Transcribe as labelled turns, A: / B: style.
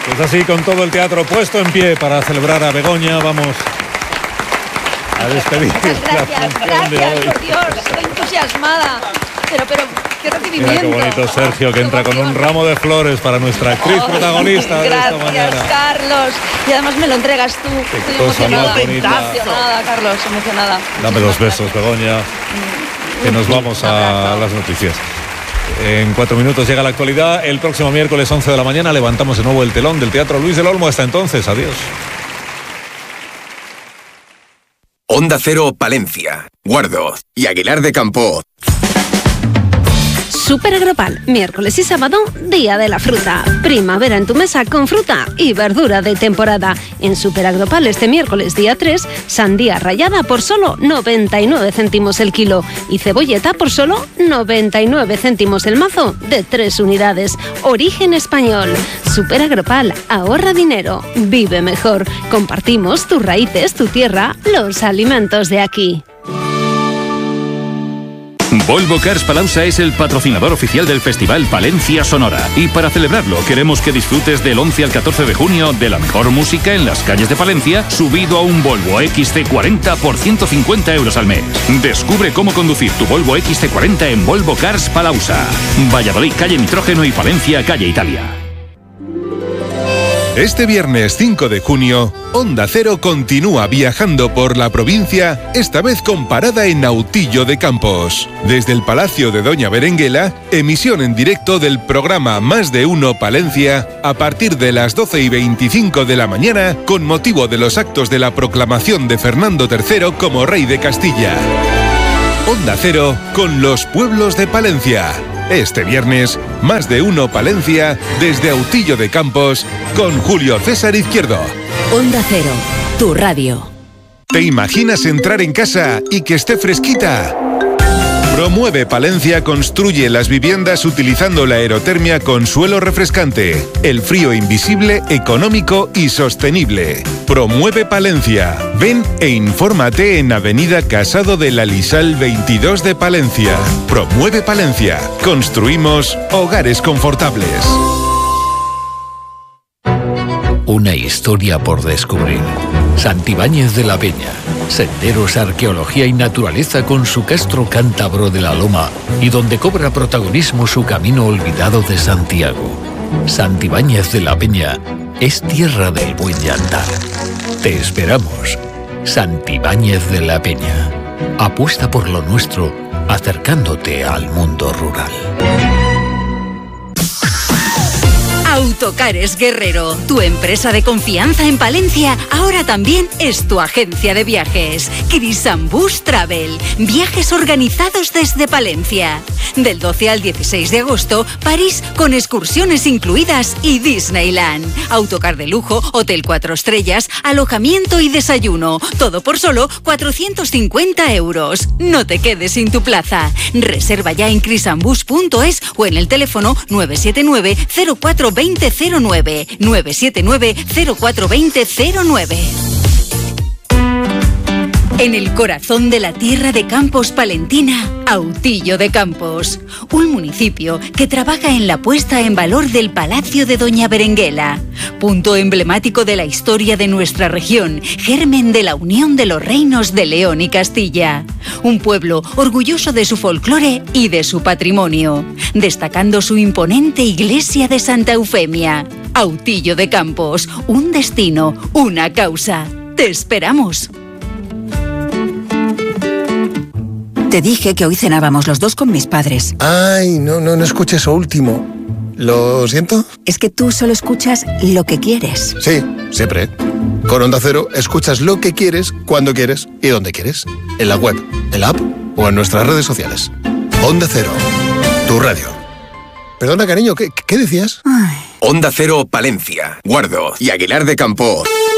A: Pues así, con todo el teatro puesto en pie para celebrar a Begoña, vamos a despedir.
B: Gracias, por Dios, estoy entusiasmada. Pero, qué recibimiento.
A: Mira qué bonito Sergio, que entra con un ramo de flores para nuestra actriz protagonista de esta mañana.
B: Gracias, Carlos. Y además me lo entregas tú. Estoy emocionada, Carlos, emocionada.
A: Dame los besos, Begoña, que nos vamos a las noticias. En 4 minutos llega la actualidad. El próximo miércoles 11 de la mañana levantamos de nuevo el telón del Teatro Luis del Olmo. Hasta entonces, adiós.
C: Onda Cero Palencia, Guardo y Aguilar de Campoo.
D: Super Agropal, miércoles y sábado, día de la fruta. Primavera en tu mesa con fruta y verdura de temporada. En Super Agropal este miércoles día 3, sandía rallada por solo 99 céntimos el kilo y cebolleta por solo 99 céntimos el mazo de 3 unidades. Origen español. Super Agropal, ahorra dinero, vive mejor. Compartimos tus raíces, tu tierra, los alimentos de aquí.
E: Volvo Cars Palauza es el patrocinador oficial del Festival Palencia Sonora. Y para celebrarlo, queremos que disfrutes del 11 al 14 de junio de la mejor música en las calles de Palencia, subido a un Volvo XC40 por 150 euros al mes. Descubre cómo conducir tu Volvo XC40 en Volvo Cars Palauza. Valladolid, calle Nitrógeno, y Palencia, calle Italia.
F: Este viernes 5 de junio, Onda Cero continúa viajando por la provincia, esta vez con parada en Autillo de Campos. Desde el Palacio de Doña Berenguela, emisión en directo del programa Más de Uno Palencia a partir de las 12:25 de la mañana con motivo de los actos de la proclamación de Fernando III como rey de Castilla. Onda Cero con los pueblos de Palencia. Este viernes, Más de Uno Palencia, desde Autillo de Campos, con Julio César Izquierdo.
G: Onda Cero, tu radio.
F: ¿Te imaginas entrar en casa y que esté fresquita? Promueve Palencia construye las viviendas utilizando la aerotermia con suelo refrescante. El frío invisible, económico y sostenible. Promueve Palencia. Ven e infórmate en Avenida Casado de la Lisal 22 de Palencia. Promueve Palencia. Construimos hogares confortables.
H: Una historia por descubrir. Santibáñez de la Peña. Senderos, arqueología y naturaleza con su castro cántabro de la Loma y donde cobra protagonismo su camino olvidado de Santiago. Santibáñez de la Peña es tierra del buen llantar. Te esperamos. Santibáñez de la Peña. Apuesta por lo nuestro, acercándote al mundo rural.
G: Autocares Guerrero, tu empresa de confianza en Palencia, ahora también es tu agencia de viajes. Crisambus Travel, viajes organizados desde Palencia. Del 12 al 16 de agosto, París con excursiones incluidas y Disneyland. Autocar de lujo, hotel 4 estrellas, alojamiento y desayuno. Todo por solo 450 euros. No te quedes sin tu plaza. Reserva ya en crisambus.es o en el teléfono 979 0420 09 979 0420 09. En el corazón de la tierra de Campos palentina, Autillo de Campos, un municipio que trabaja en la puesta en valor del Palacio de Doña Berenguela, punto emblemático de la historia de nuestra región, germen de la unión de los reinos de León y Castilla. Un pueblo orgulloso de su folclore y de su patrimonio, destacando su imponente iglesia de Santa Eufemia. Autillo de Campos, un destino, una causa. ¡Te esperamos!
I: Te dije que hoy cenábamos los dos con mis padres.
J: Ay, no escuché eso último. ¿Lo siento?
I: Es que tú solo escuchas lo que quieres.
J: Sí, siempre. Con Onda Cero escuchas lo que quieres, cuando quieres y donde quieres. En la web, en la app o en nuestras redes sociales. Onda Cero, tu radio. Perdona, cariño, ¿qué decías?
C: Onda Cero Palencia, Guardo y Aguilar de Campoo.